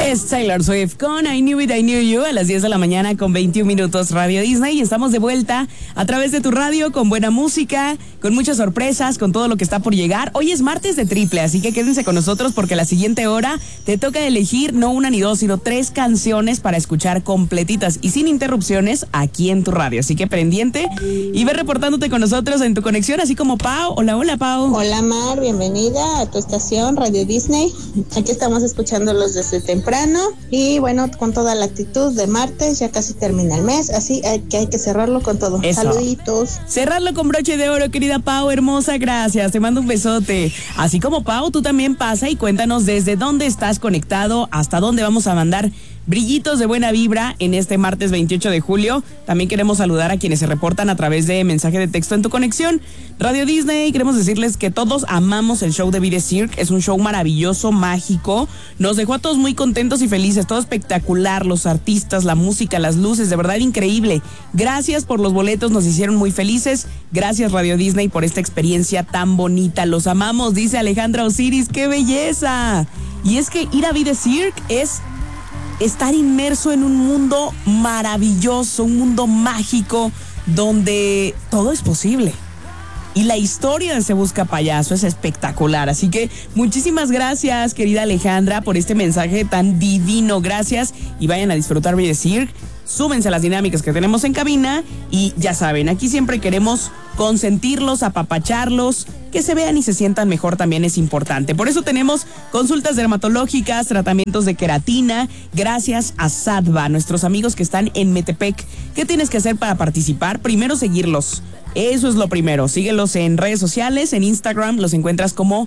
Es Taylor Swift con I Knew It, I Knew You a las 10 de la mañana con 21 minutos Radio Disney, y estamos de vuelta a través de tu radio con buena música, con muchas sorpresas, con todo lo que está por llegar. Hoy es martes de triple, así que quédense con nosotros porque la siguiente hora te toca elegir no una ni dos, sino 3 canciones para escuchar completitas y sin interrupciones aquí en tu radio. Así que pendiente y ve reportándote con nosotros en tu conexión, así como Pau. Hola, hola Pau. Hola Mar, bienvenida a tu estación Radio Disney. Aquí estamos escuchándolos desde temprano y bueno, con toda la actitud de martes, ya casi termina el mes, así que hay que cerrarlo con todo. Eso. Saluditos. Cerrarlo con broche de oro, querida Pau, hermosa, gracias, te mando un besote. Así como Pau, tú también pasa y cuéntanos desde dónde estás conectado, hasta dónde vamos a mandar brillitos de buena vibra en este martes 28 de julio. También queremos saludar a quienes se reportan a través de mensaje de texto en tu conexión. Radio Disney, queremos decirles que todos amamos el show de Be The Cirque. Es un show maravilloso, mágico. Nos dejó a todos muy contentos y felices. Todo espectacular, los artistas, la música, las luces, de verdad increíble. Gracias por los boletos, nos hicieron muy felices. Gracias Radio Disney por esta experiencia tan bonita. Los amamos, dice Alejandra Osiris. ¡Qué belleza! Y es que ir a Be The Cirque es estar inmerso en un mundo maravilloso, un mundo mágico, donde todo es posible. Y la historia de Se Busca Payaso es espectacular. Así que muchísimas gracias, querida Alejandra, por este mensaje tan divino. Gracias y vayan a disfrutar Be The Cirque. Súbense a las dinámicas que tenemos en cabina y ya saben, aquí siempre queremos consentirlos, apapacharlos, que se vean y se sientan mejor también es importante. Por eso tenemos consultas dermatológicas, tratamientos de queratina, gracias a Sadva, nuestros amigos que están en Metepec. ¿Qué tienes que hacer para participar? Primero seguirlos. Eso es lo primero. Síguelos en redes sociales, en Instagram los encuentras como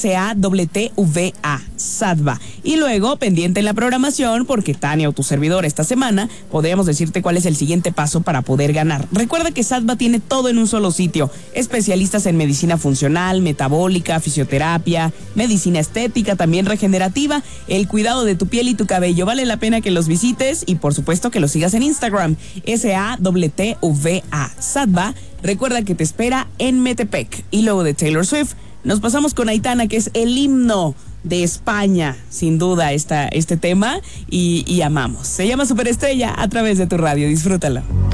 SAWTVA, Sadva. Y luego, pendiente en la programación, porque Tania o tu servidor esta semana podemos decirte cuál es el siguiente paso para poder ganar. Recuerda que Sadva tiene todo en un solo sitio. Especialistas en medicina funcional, metabólica, fisioterapia, medicina estética, también regenerativa, el cuidado de tu piel y tu cabello. Vale la pena que los visites y por supuesto que los sigas en Instagram, SAWTVA, Sadva. Recuerda que te espera en Metepec. Y luego de Taylor Swift, nos pasamos con Aitana, que es el himno de España, sin duda, este tema, y amamos. Se llama Superestrella a través de tu radio. Disfrútalo.